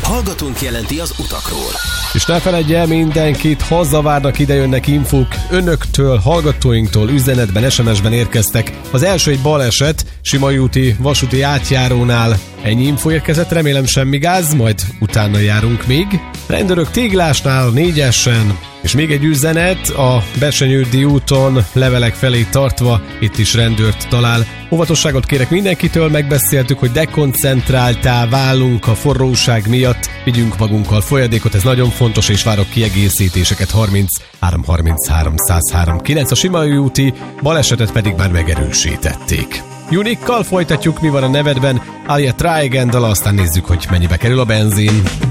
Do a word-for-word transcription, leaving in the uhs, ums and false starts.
Hallgatónk jelenti az utakról. És ne feledje, mindenkit hazavárnak, idejönnek infók. Önöktől, hallgatóinktól üzenetben, es em es-ben érkeztek. Az első egy baleset, Simai úti vasúti átjárónál. Ennyi info érkezett, remélem semmi gáz, majd utána járunk még. Rendőrök Téglásnál, négyesen. És még egy üzenet, a Bersenyődi úton levelek felé tartva, itt is rendőrt talál. Óvatosságot kérek mindenkitől, megbeszéltük, hogy dekoncentráltá válunk a forróság miatt. Vigyünk magunkkal folyadékot, ez nagyon fontos, és várok kiegészítéseket. harminchárom harminchárom száz három kilenc, a Simai úti balesetet pedig már megerősítették. Unikkal folytatjuk, mi van a nevedben, Alia Try Again dala, aztán nézzük, hogy mennyibe kerül a benzin.